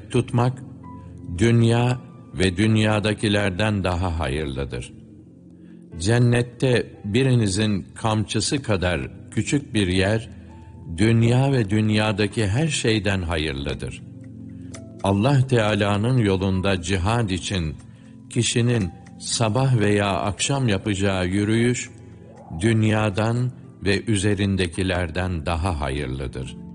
nöbet tutmak, dünya ve dünyadakilerden daha hayırlıdır. Cennette birinizin kamçısı kadar küçük bir yer, dünya ve dünyadaki her şeyden hayırlıdır. Allah Teala'nın yolunda cihad için kişinin sabah veya akşam yapacağı yürüyüş, dünyadan ve üzerindekilerden daha hayırlıdır.